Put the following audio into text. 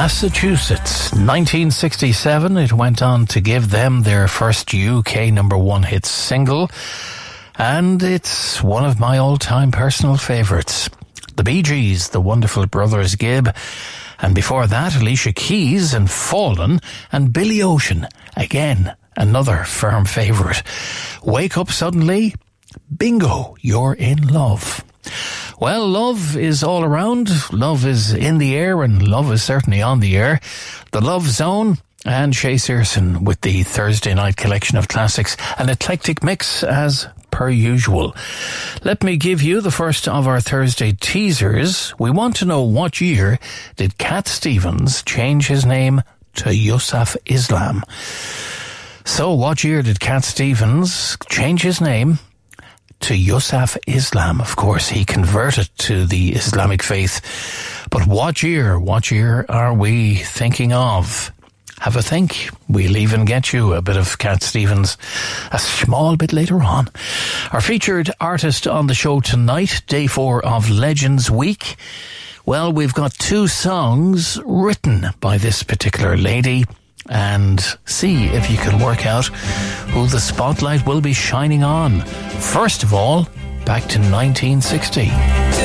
Massachusetts, 1967. It went on to give them their first UK number one hit single, and it's one of my all-time personal favourites. The Bee Gees, the wonderful Brothers Gibb, and before that, Alicia Keys and Fallen, and Billy Ocean, again, another firm favourite. Wake Up Suddenly, bingo, you're in love. Well, love is all around, love is in the air, and love is certainly on the air. The Love Zone and Shay Searson with the Thursday night collection of classics, an eclectic mix as per usual. Let me give you the first of our Thursday teasers. We want to know, what year did Cat Stevens change his name to Yusuf Islam? So, what year did Cat Stevens change his name to Yusuf Islam? Of course, he converted to the Islamic faith. But what year are we thinking of? Have a think. We'll even get you a bit of Cat Stevens a small bit later on. Our featured artist on the show tonight, day 4 of Legends Week. Well, we've got 2 songs written by this particular lady, and see if you can work out who the spotlight will be shining on. First of all, back to 1960.